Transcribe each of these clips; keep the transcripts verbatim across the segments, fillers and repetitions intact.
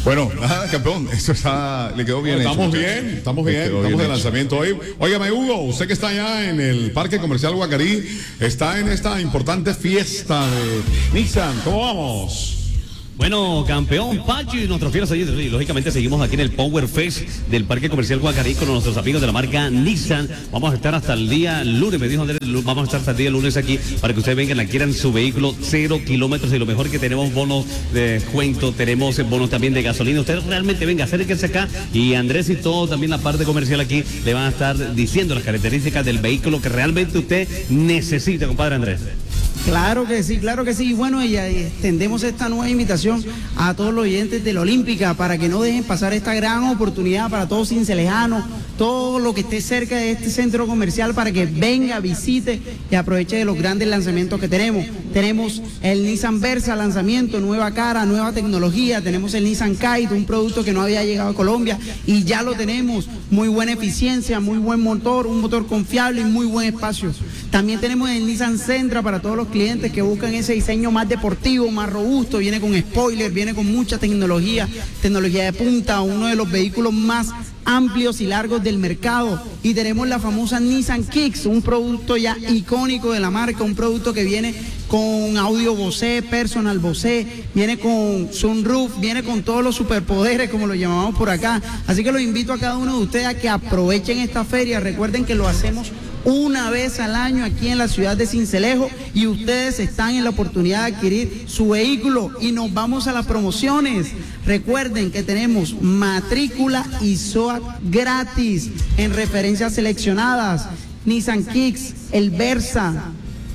Bueno, nada, campeón, esto está, le quedó bien. Bueno, hecho, estamos muchachos. bien, estamos bien, Le quedó estamos bien de hecho. lanzamiento hoy. Óigame, Hugo, usted que está allá en el Parque Comercial Guacarí, está en esta importante fiesta de Nissan. ¿Cómo vamos? Bueno, campeón Pacho y nuestros fieles oyentes, y lógicamente seguimos aquí en el Power Fest del Parque Comercial Guacarí con nuestros amigos de la marca Nissan. Vamos a estar hasta el día lunes, me dijo Andrés, vamos a estar hasta el día lunes aquí para que ustedes vengan, adquieran su vehículo cero kilómetros y lo mejor que tenemos bonos de descuento, tenemos bonos también de gasolina. Usted realmente venga, acérquense acá y Andrés y todo, también la parte comercial aquí, le van a estar diciendo las características del vehículo que realmente usted necesita, compadre Andrés. Claro que sí, claro que sí. Y bueno, y extendemos esta nueva invitación a todos los oyentes de la Olímpica para que no dejen pasar esta gran oportunidad para todos cincelejanos, todo lo que esté cerca de este centro comercial para que venga, visite y aproveche de los grandes lanzamientos que tenemos. Tenemos el Nissan Versa lanzamiento, nueva cara, nueva tecnología. Tenemos el Nissan Kite, un producto que no había llegado a Colombia y ya lo tenemos. Muy buena eficiencia, muy buen motor, un motor confiable y muy buen espacio. También tenemos el Nissan Sentra para todos los clientes que buscan ese diseño más deportivo, más robusto. Viene con spoiler, viene con mucha tecnología, tecnología de punta, uno de los vehículos más amplios y largos del mercado. Y tenemos la famosa Nissan Kicks, un producto ya icónico de la marca, un producto que viene con audio Bose, personal Bose, viene con sunroof, viene con todos los superpoderes como lo llamamos por acá. Así que los invito a cada uno de ustedes a que aprovechen esta feria. Recuerden que lo hacemos una vez al año aquí en la ciudad de Sincelejo y ustedes están en la oportunidad de adquirir su vehículo y nos vamos a las promociones. Recuerden que tenemos matrícula y S O A T gratis en referencias seleccionadas, Nissan Kicks, el Versa,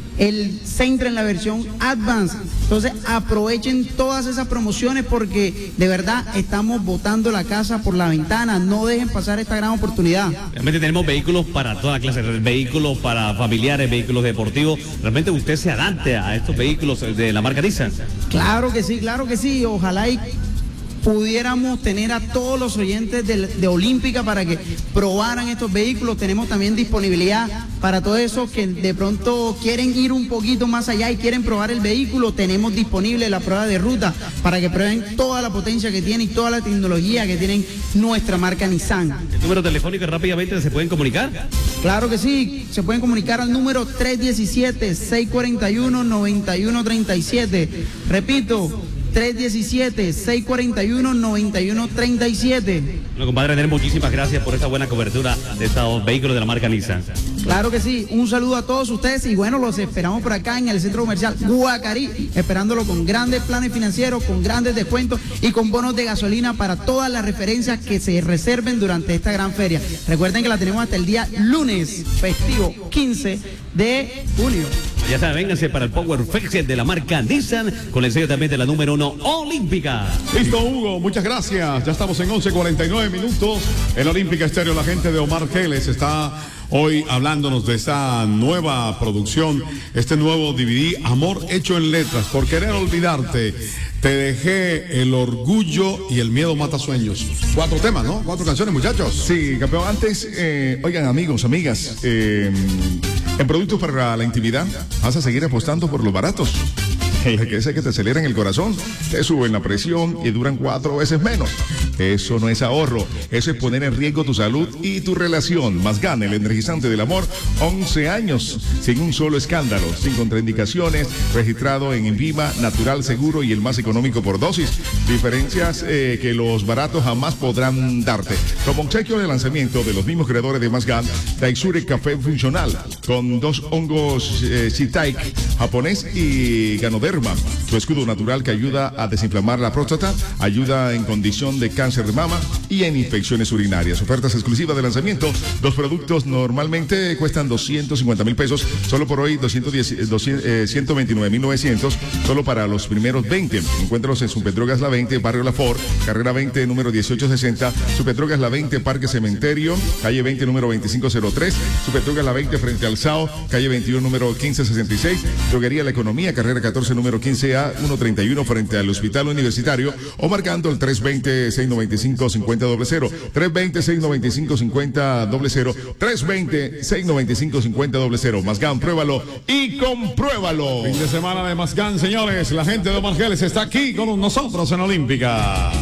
el Sentra en la versión Advance. Entonces aprovechen todas esas promociones porque de verdad estamos botando la casa por la ventana. No dejen pasar esta gran oportunidad. Realmente tenemos vehículos para toda clase, vehículos para familiares, vehículos deportivos. Realmente usted se adapte a estos vehículos de la marca Nissan. Claro que sí, claro que sí. Ojalá y pudiéramos tener a todos los oyentes de, de Olímpica para que probaran estos vehículos. Tenemos también disponibilidad para todos esos que de pronto quieren ir un poquito más allá y quieren probar el vehículo. Tenemos disponible la prueba de ruta para que prueben toda la potencia que tiene y toda la tecnología que tienen nuestra marca Nissan. ¿El número telefónico rápidamente se pueden comunicar? Claro que sí, se pueden comunicar al número tres uno siete, seis cuatro uno, nueve uno tres siete. Repito, tres uno siete, seis cuatro uno, nueve uno tres siete. Bueno, compadre Andrés, muchísimas gracias por esta buena cobertura de estos vehículos de la marca Nissan. Claro que sí, un saludo a todos ustedes y bueno, los esperamos por acá en el centro comercial Guacarí, esperándolo con grandes planes financieros, con grandes descuentos y con bonos de gasolina para todas las referencias que se reserven durante esta gran feria. Recuerden que la tenemos hasta el día lunes, festivo quince de junio. Ya saben, vénganse para el Power Fest de la marca Nissan con el sello también de la número uno Olímpica. Listo, Hugo, muchas gracias. Ya estamos en once cuarenta y nueve minutos. En Olímpica Estéreo, la gente de Omar Geles está hoy hablándonos de esta nueva producción, este nuevo D V D, Amor Hecho en Letras. Por querer olvidarte, te dejé, el orgullo y el miedo mata sueños. Cuatro temas, ¿no? Cuatro canciones, muchachos. Sí, campeón. Antes, eh, oigan, amigos, amigas, eh, en productos para la intimidad, vas a seguir apostando por los baratos. Que ese que te aceleran el corazón, te suben la presión y duran cuatro veces menos. Eso no es ahorro, eso es poner en riesgo tu salud y tu relación. Más gana el energizante del amor, once años, sin un solo escándalo, sin contraindicaciones, registrado en INVIMA, natural, seguro y el más económico por dosis. Diferencias eh, que los baratos jamás podrán darte. Como obsequio de lanzamiento de los mismos creadores de Mazgan, Daisure Café Funcional, con dos hongos eh, Shitaik japonés y Ganoderma, tu escudo natural que ayuda a desinflamar la próstata, ayuda en condición de cáncer de mama y en infecciones urinarias. Ofertas exclusivas de lanzamiento. Los productos normalmente cuestan doscientos cincuenta mil pesos, solo por hoy doscientos diez, doscientos, eh, ciento veintinueve mil novecientos, solo para los primeros veinte. Encuéntralos en Superdrogas La veinte, Barrio La Ford, Carrera veinte, número dieciocho sesenta, Superdrogas La veinte, Parque Cementerio, calle veinte, número veinticinco cero tres, Superdrogas La veinte, frente al S A O, calle veintiuno, número quince sesenta y seis, Droguería La Economía, Carrera catorce, número quince A, ciento treinta y uno, frente al Hospital Universitario, o marcando el tres veinte, seiscientos noventa y cinco, cincuenta cero cero, tres veinte, seiscientos noventa y cinco, cincuenta cero cero, tres veinte, seiscientos noventa y cinco, cincuenta cero cero. Mazgan, pruébalo y compruébalo. Fin de semana de Mazgan, señores. La gente de Omar Geles está aquí con nosotros en Olímpica.